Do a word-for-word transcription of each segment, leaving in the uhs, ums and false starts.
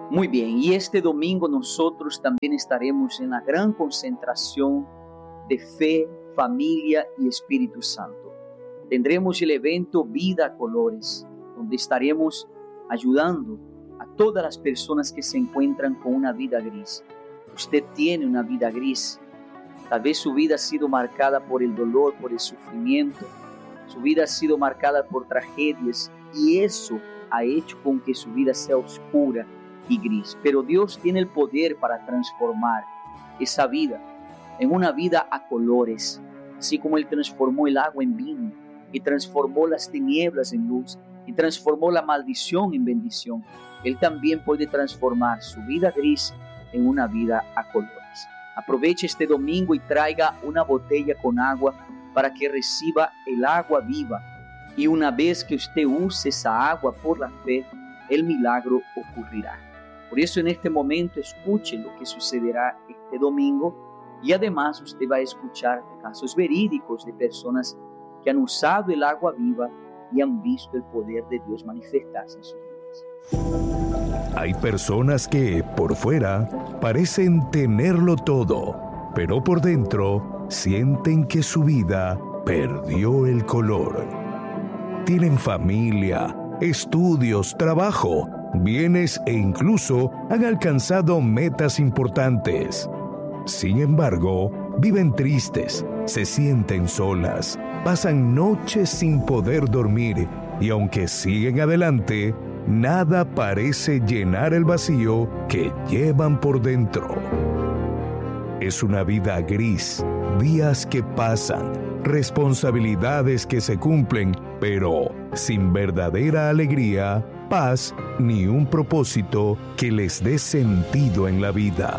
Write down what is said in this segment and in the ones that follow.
Muy bien, y este domingo nosotros también estaremos en la gran concentración de fe, familia y Espíritu Santo. Tendremos el evento Vida a Colores, donde estaremos ayudando a todas las personas que se encuentran con una vida gris. Usted tiene una vida gris. Tal vez su vida ha sido marcada por el dolor, por el sufrimiento. Su vida ha sido marcada por tragedias y eso ha hecho con que su vida sea oscura y gris. Pero Dios tiene el poder para transformar esa vida en una vida a colores, así como Él transformó el agua en vino y transformó las tinieblas en luz y transformó la maldición en bendición. Él también puede transformar su vida gris en una vida a colores. Aproveche este domingo y traiga una botella con agua para que reciba el agua viva. Y una vez que usted use esa agua por la fe, el milagro ocurrirá. Por eso en este momento escuche lo que sucederá este domingo y además usted va a escuchar casos verídicos de personas que han usado el agua viva y han visto el poder de Dios manifestarse en sus vidas. Hay personas que por fuera parecen tenerlo todo, pero por dentro sienten que su vida perdió el color. Tienen familia, estudios, trabajo, bienes e incluso han alcanzado metas importantes. Sin embargo, viven tristes, se sienten solas, pasan noches sin poder dormir y aunque siguen adelante, nada parece llenar el vacío que llevan por dentro. Es una vida gris, días que pasan, responsabilidades que se cumplen, pero sin verdadera alegría, paz ni un propósito que les dé sentido en la vida.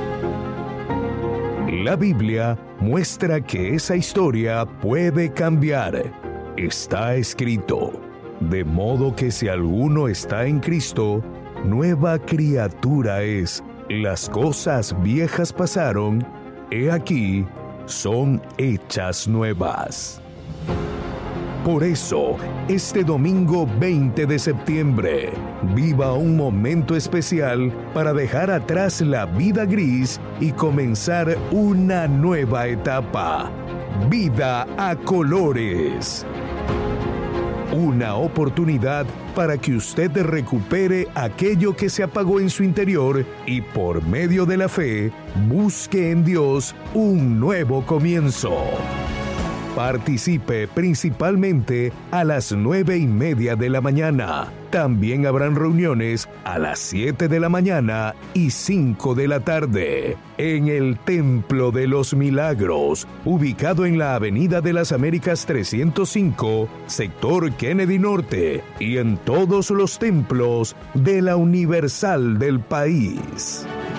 La Biblia muestra que esa historia puede cambiar. Está escrito, de modo que si alguno está en Cristo, nueva criatura es. Las cosas viejas pasaron, he aquí, son hechas nuevas. Por eso, este domingo veinte de septiembre, viva un momento especial para dejar atrás la vida gris y comenzar una nueva etapa. Vida a colores. Una oportunidad para que usted recupere aquello que se apagó en su interior y por medio de la fe, busque en Dios un nuevo comienzo. Participe principalmente a las nueve y media de la mañana. También habrán reuniones a las siete de la mañana y cinco de la tarde en el Templo de los Milagros, ubicado en la Avenida de las Américas trescientos cinco, sector Kennedy Norte, y en todos los templos de la Universal del país.